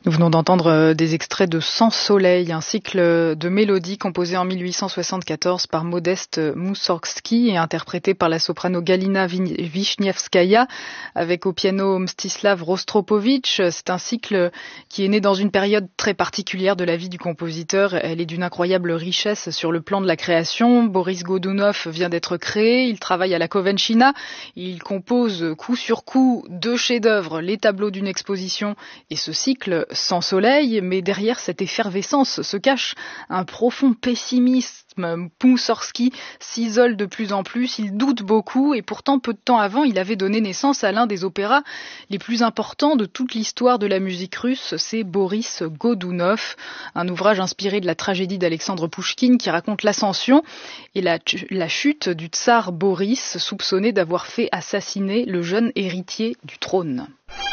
Nous venons d'entendre des extraits de Sans soleil, un cycle de mélodies composé en 1874 par Modeste Moussorgsky et interprété par la soprano Galina Wiśniewskaja avec au piano Mstislav Rostropovitch. C'est un cycle qui est né dans une période très particulière de la vie du compositeur. Elle est d'une incroyable richesse sur le plan de la création. Boris Godunov vient d'être créé, il travaille à la Covenchina, il compose coup sur coup 2 chefs-d'œuvre, les tableaux d'une exposition et ce cycle Sans soleil, mais derrière cette effervescence se cache un profond pessimisme. Moussorgsky s'isole de plus en plus, il doute beaucoup et pourtant peu de temps avant, il avait donné naissance à l'un des opéras les plus importants de toute l'histoire de la musique russe, c'est Boris Godunov, un ouvrage inspiré de la tragédie d'Alexandre Pouchkine qui raconte l'ascension et la chute du tsar Boris, soupçonné d'avoir fait assassiner le jeune héritier du trône.